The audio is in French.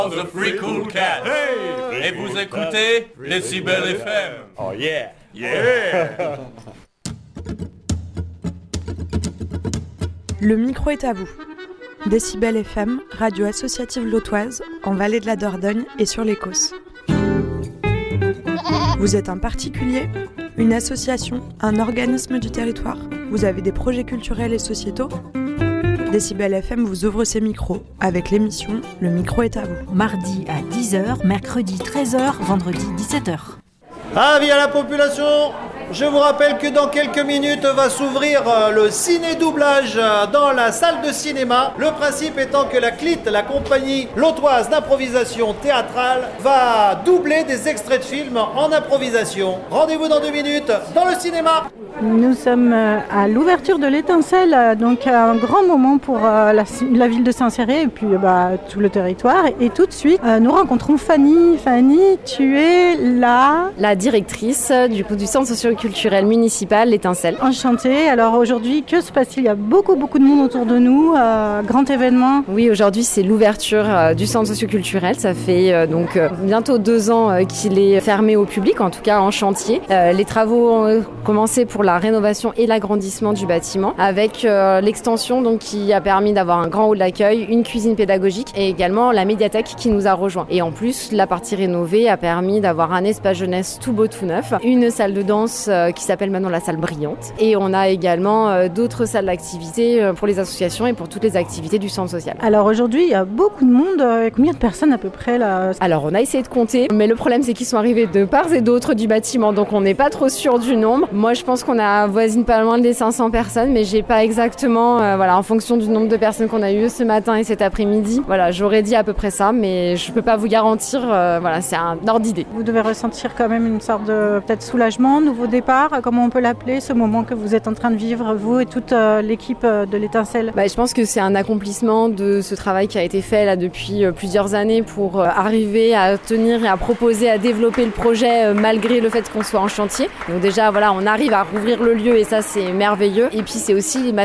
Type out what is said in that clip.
The Free Cool Cat. Hey! Et vous écoutez Décibel FM. Oh yeah! Yeah! Le micro est à vous. Décibel FM, radio associative lotoise, en Vallée de la Dordogne et sur les Causses. Vous êtes un particulier, une association, un organisme du territoire. Vous avez des projets culturels et sociétaux. Décibel FM vous ouvre ses micros avec l'émission Le micro est à vous. Mardi à 10h, mercredi 13h, vendredi 17h. Avis à la population, je vous rappelle que dans quelques minutes va s'ouvrir le ciné-doublage dans la salle de cinéma. Le principe étant que la CLIT, la compagnie lotoise d'improvisation théâtrale, va doubler des extraits de films en improvisation. Rendez-vous dans 2 minutes dans le cinéma. Nous sommes à l'ouverture de l'Étincelle, donc un grand moment pour la ville de Saint-Céré et puis tout le territoire. Et tout de suite, nous rencontrons Fanny. Fanny, tu es la directrice du centre socio-culturel municipal l'Étincelle. Enchantée. Alors aujourd'hui, que se passe-t-il ? Il y a beaucoup de monde autour de nous, grand événement. Oui, aujourd'hui c'est l'ouverture du centre socio-culturel. Ça fait bientôt 2 ans qu'il est fermé au public, en tout cas en chantier. Les travaux ont commencé pour la rénovation et l'agrandissement du bâtiment, avec l'extension donc, qui a permis d'avoir un grand hall d'accueil, une cuisine pédagogique et également la médiathèque qui nous a rejoint. Et en plus, la partie rénovée a permis d'avoir un espace jeunesse tout beau, tout neuf, une salle de danse qui s'appelle maintenant la salle brillante. Et on a également d'autres salles d'activité pour les associations et pour toutes les activités du centre social. Alors aujourd'hui, il y a beaucoup de monde. Combien de personnes à peu près là ? Alors on a essayé de compter, mais le problème c'est qu'ils sont arrivés de part et d'autre du bâtiment, donc on n'est pas trop sûr du nombre. Moi je pense qu'on avoisine pas loin des 500 personnes, mais j'ai pas exactement, en fonction du nombre de personnes qu'on a eu ce matin et cet après-midi. Voilà, j'aurais dit à peu près ça, mais je peux pas vous garantir, c'est un ordre d'idée. Vous devez ressentir quand même une sorte de peut-être soulagement, nouveau départ, comment on peut l'appeler, ce moment que vous êtes en train de vivre, vous et toute l'équipe de l'Étincelle. Je pense que c'est un accomplissement de ce travail qui a été fait là depuis plusieurs années pour arriver à tenir et à proposer, à développer le projet malgré le fait qu'on soit en chantier. Donc déjà, on arrive à rouvrir le lieu et ça c'est merveilleux. Et puis c'est aussi